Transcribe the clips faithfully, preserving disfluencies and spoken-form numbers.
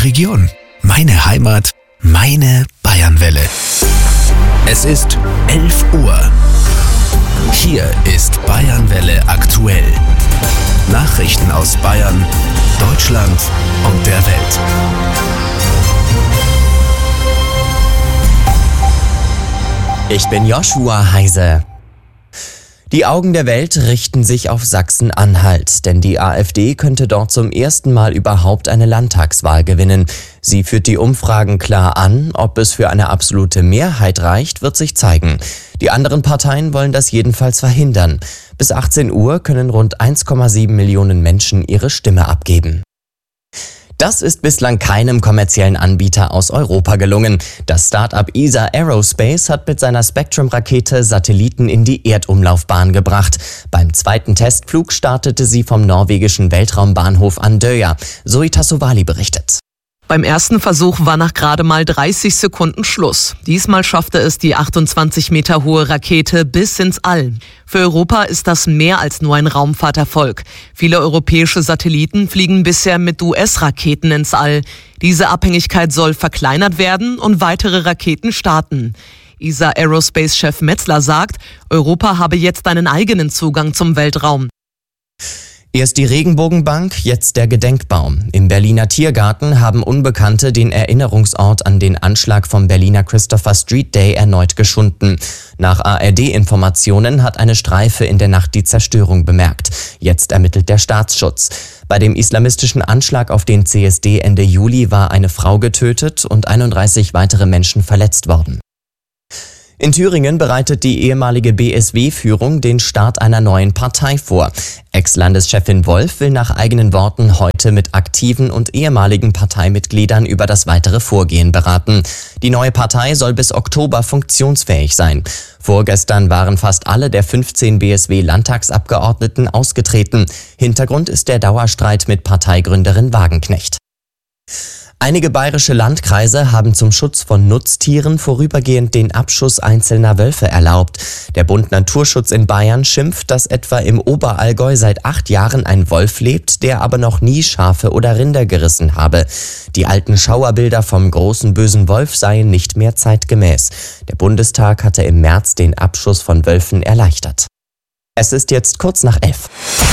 meine Region, meine Heimat, meine Bayernwelle. Es ist elf Uhr. Hier ist Bayernwelle aktuell. Nachrichten aus Bayern, Deutschland und der Welt. Ich bin Joshua Heise. Die Augen der Welt richten sich auf Sachsen-Anhalt, denn die AfD könnte dort zum ersten Mal überhaupt eine Landtagswahl gewinnen. Sie führt die Umfragen klar an. Ob es für eine absolute Mehrheit reicht, wird sich zeigen. Die anderen Parteien wollen das jedenfalls verhindern. Bis achtzehn Uhr können rund eins Komma sieben Millionen Menschen ihre Stimme abgeben. Das ist bislang keinem kommerziellen Anbieter aus Europa gelungen. Das Start-up E S A Aerospace hat mit seiner Spectrum-Rakete Satelliten in die Erdumlaufbahn gebracht. Beim zweiten Testflug startete sie vom norwegischen Weltraumbahnhof Andøya. Zoe Tassovali berichtet. Beim ersten Versuch war nach gerade mal dreißig Sekunden Schluss. Diesmal schaffte es die achtundzwanzig Meter hohe Rakete bis ins All. Für Europa ist das mehr als nur ein Raumfahrterfolg. Viele europäische Satelliten fliegen bisher mit U S-Raketen ins All. Diese Abhängigkeit soll verkleinert werden und weitere Raketen starten. E S A Aerospace-Chef Metzler sagt, Europa habe jetzt einen eigenen Zugang zum Weltraum. Erst die Regenbogenbank, jetzt der Gedenkbaum. Im Berliner Tiergarten haben Unbekannte den Erinnerungsort an den Anschlag vom Berliner Christopher Street Day erneut geschunden. Nach A R D-Informationen hat eine Streife in der Nacht die Zerstörung bemerkt. Jetzt ermittelt der Staatsschutz. Bei dem islamistischen Anschlag auf den C S D Ende Juli war eine Frau getötet und einunddreißig weitere Menschen verletzt worden. In Thüringen bereitet die ehemalige B S W-Führung den Start einer neuen Partei vor. Ex-Landeschefin Wolf will nach eigenen Worten heute mit aktiven und ehemaligen Parteimitgliedern über das weitere Vorgehen beraten. Die neue Partei soll bis Oktober funktionsfähig sein. Vorgestern waren fast alle der fünfzehn B S W-Landtagsabgeordneten ausgetreten. Hintergrund ist der Dauerstreit mit Parteigründerin Wagenknecht. Einige bayerische Landkreise haben zum Schutz von Nutztieren vorübergehend den Abschuss einzelner Wölfe erlaubt. Der Bund Naturschutz in Bayern schimpft, dass etwa im Oberallgäu seit acht Jahren ein Wolf lebt, der aber noch nie Schafe oder Rinder gerissen habe. Die alten Schauerbilder vom großen bösen Wolf seien nicht mehr zeitgemäß. Der Bundestag hatte im März den Abschuss von Wölfen erleichtert. Es ist jetzt kurz nach elf.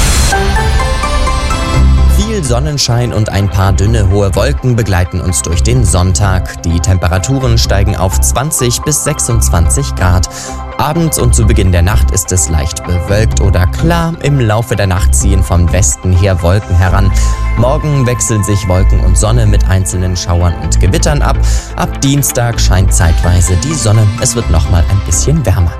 Viel Sonnenschein und ein paar dünne, hohe Wolken begleiten uns durch den Sonntag. Die Temperaturen steigen auf zwanzig bis sechsundzwanzig Grad. Abends und zu Beginn der Nacht ist es leicht bewölkt oder klar. Im Laufe der Nacht ziehen vom Westen her Wolken heran. Morgen wechseln sich Wolken und Sonne mit einzelnen Schauern und Gewittern ab. Ab Dienstag scheint zeitweise die Sonne. Es wird nochmal ein bisschen wärmer.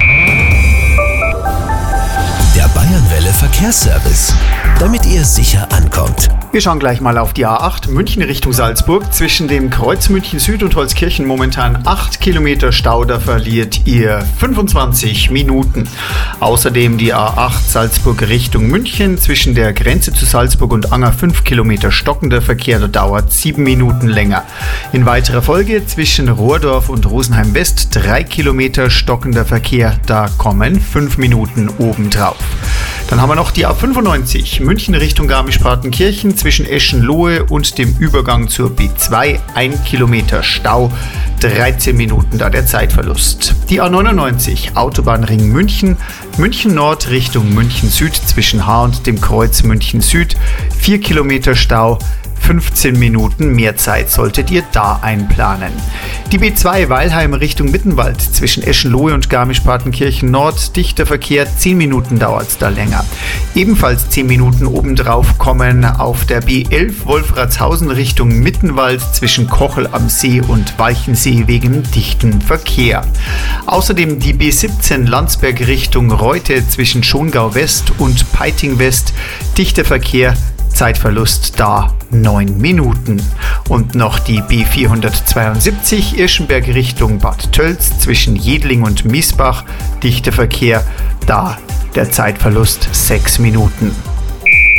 Der Bayernwelle Verkehrsservice, damit ihr sicher ankommt. Wir schauen gleich mal auf die A acht München Richtung Salzburg. Zwischen dem Kreuz München Süd und Holzkirchen momentan acht Kilometer Stau, da verliert ihr fünfundzwanzig Minuten. Außerdem die A acht Salzburg Richtung München. Zwischen der Grenze zu Salzburg und Anger fünf Kilometer stockender Verkehr, da dauert sieben Minuten länger. In weiterer Folge zwischen Rohrdorf und Rosenheim West drei Kilometer stockender Verkehr, da kommen fünf Minuten obendrauf. Dann haben wir noch die A fünfundneunzig München Richtung Garmisch-Partenkirchen. Zwischen Eschenlohe und dem Übergang zur B zwei ein Kilometer Stau, dreizehn Minuten da der Zeitverlust. Die A neunundneunzig Autobahnring München, München Nord Richtung München Süd zwischen Haar und dem Kreuz München Süd, vier Kilometer Stau, fünfzehn Minuten mehr Zeit solltet ihr da einplanen. Die B zwei Weilheim Richtung Mittenwald zwischen Eschenlohe und Garmisch-Partenkirchen Nord, dichter Verkehr, zehn Minuten dauert es da länger. Ebenfalls zehn Minuten obendrauf kommen auf der B elf Wolfratshausen Richtung Mittenwald zwischen Kochel am See und Walchensee wegen dichten Verkehr. Außerdem die B siebzehn Landsberg Richtung Reute zwischen Schongau West und Peiting West, dichter Verkehr, Zeitverlust da neun Minuten. Und noch die B vierhundertzweiundsiebzig Irschenberg Richtung Bad Tölz zwischen Jedling und Miesbach, dichter Verkehr, da der Zeitverlust sechs Minuten.